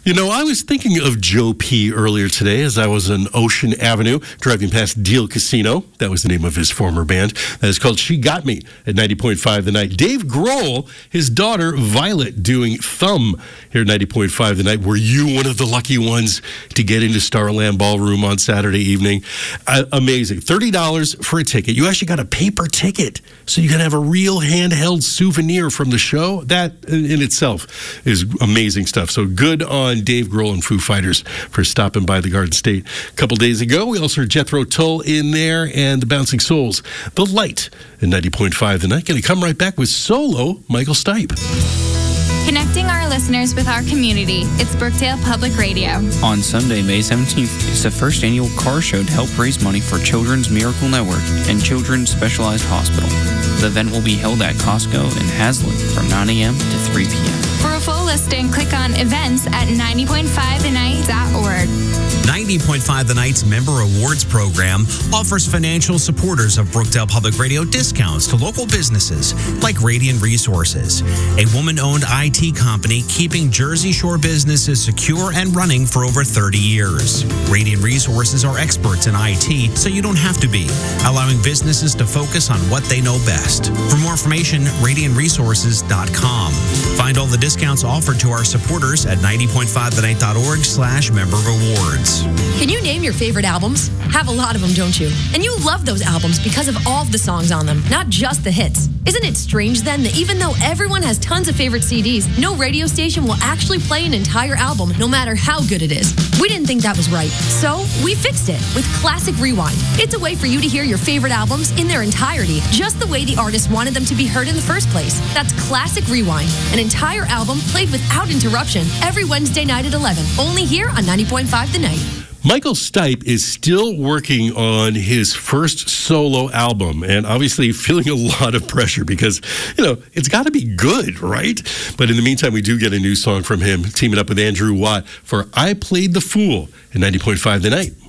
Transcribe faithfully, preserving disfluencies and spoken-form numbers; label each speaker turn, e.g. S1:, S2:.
S1: You know, I was thinking of Joe P. earlier today as I was on Ocean Avenue driving past Deal Casino. That was the name of his former band. That is called She Got Me at ninety point five The Night. Dave Grohl, his daughter Violet, doing Thumb here at ninety point five The Night. Were you one of the lucky ones to get into Starland Ballroom on Saturday evening? Uh, amazing. thirty dollars for a ticket. You actually got a paper ticket, so you can have a real handheld souvenir from the show. That in itself is amazing stuff. So good on Dave Grohl and Foo Fighters for stopping by the Garden State a couple days ago. We also heard Jethro Tull in there and the Bouncing Souls. The Light at ninety point five The Night. Going to come right back with solo Michael Stipe.
S2: Connecting our listeners with our community, it's Brookdale Public Radio.
S3: On Sunday, May seventeenth, is the first annual car show to help raise money for Children's Miracle Network and Children's Specialized Hospital. The event will be held at Costco in Hazlet from nine a.m. to three p.m.
S2: For a full listing, click on events at ninety point five the night dot org.
S4: ninety point five The Night's Member Awards program offers financial supporters of Brookdale Public Radio discounts to local businesses like Radiant Resources, a woman-owned I T company keeping Jersey Shore businesses secure and running for over thirty years. Radiant Resources are experts in I T, so you don't have to be, allowing businesses to focus on what they know best. For more information, radiant resources dot com. Find all the discounts offered to our supporters at ninety point five the night dot org slash member rewards.
S5: Can you name your favorite albums? Have a lot of them, don't you? And you love those albums because of all of the songs on them, not just the hits. Isn't it strange then that even though everyone has tons of favorite C Ds, no radio station will actually play an entire album no matter how good it is? We didn't think that was right, so we fixed it with Classic Rewind. It's a way for you to hear your favorite albums in their entirety, just the way the artist wanted them to be heard in the first place. That's Classic Rewind, an entire album played without interruption every Wednesday night at eleven, only here on ninety point five The Night.
S1: Michael Stipe is still working on his first solo album and obviously feeling a lot of pressure because, you know, it's got to be good, right? But in the meantime, we do get a new song from him, teaming up with Andrew Watt for I Played the Fool at ninety point five The Night.